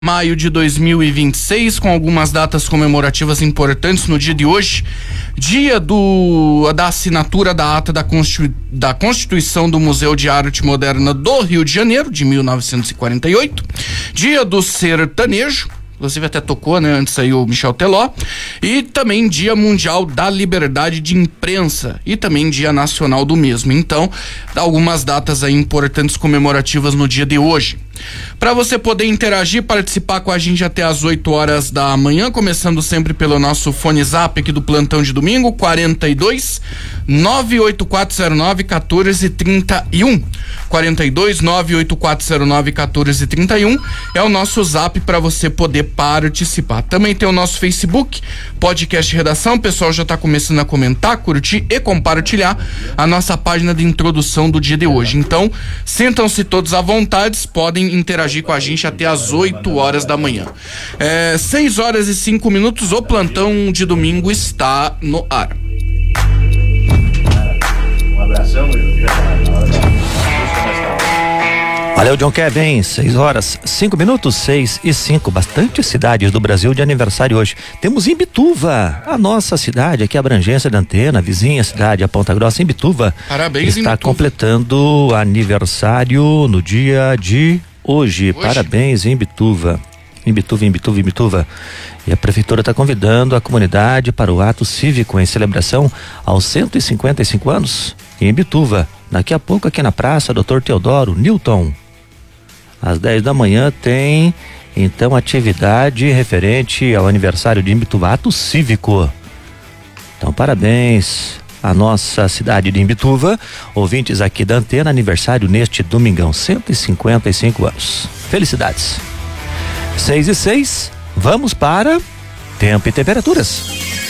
Maio de 2026, com algumas datas comemorativas importantes no dia de hoje. Dia da assinatura da ata da Constituição do Museu de Arte Moderna do Rio de Janeiro, de 1948. Dia do sertanejo, inclusive até tocou, né? Antes aí o Michel Teló. E também Dia Mundial da Liberdade de Imprensa e também Dia Nacional do mesmo. Então, algumas datas aí importantes comemorativas no dia de hoje. Para você poder interagir, participar com a gente até às 8 horas da manhã, começando sempre pelo nosso fone zap aqui do plantão de domingo, 42 98409 1431. 42 98409 1431 é o nosso zap para você poder participar. Também tem o nosso Facebook, Podcast Redação. O pessoal já tá começando a comentar, curtir e compartilhar a nossa página de introdução do dia de hoje. Então, sintam-se todos à vontade, podem interagir com a gente até às 8 horas da manhã. 6 horas e 5 minutos, o plantão de domingo está no ar. Um abração, Valeu, John Kevin. 6 horas, 5 minutos, 6 e 5. Bastante cidades do Brasil de aniversário hoje. Temos Imbituva, a nossa cidade, aqui a abrangência da Antena, a vizinha cidade, a Ponta Grossa. Imbituva. Parabéns, está Imbituva. Completando aniversário no dia de hoje. Parabéns, Imbituva. Imbituva. E a prefeitura está convidando a comunidade para o ato cívico em celebração aos 155 anos em Imbituva. Daqui a pouco aqui na praça, Dr. Teodoro Newton. Às 10 da manhã tem, então, atividade referente ao aniversário de Imbituva, ato cívico. Então, parabéns à nossa cidade de Imbituva, ouvintes aqui da Antena, aniversário neste domingão, 155 anos. Felicidades. 6 e 6, vamos para tempo e temperaturas.